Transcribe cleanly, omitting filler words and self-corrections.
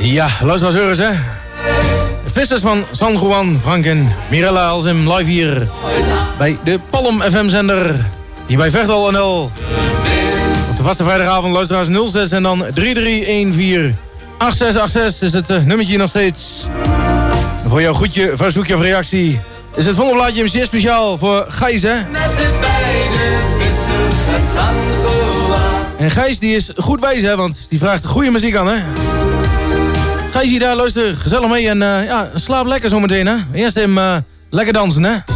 Ja, luisteraars hè. De vissers van San Juan, Frank en Mirella Alzim live hier bij de Palm FM-zender. Hier bij Veghel NL. Op de vaste vrijdagavond luisteraars 06 en dan 3314 8686 is het nummertje nog steeds. En voor jouw goedje, verzoekje of reactie is het volgende blaadje zeer speciaal voor Gijs hè. Met de beide vissers uit San Juan. En Gijs die is goed wijs hè, want die vraagt goede muziek aan hè. Gijs hier daar, luister gezellig mee en ja, slaap lekker zometeen hè. Eerst hem lekker dansen hè.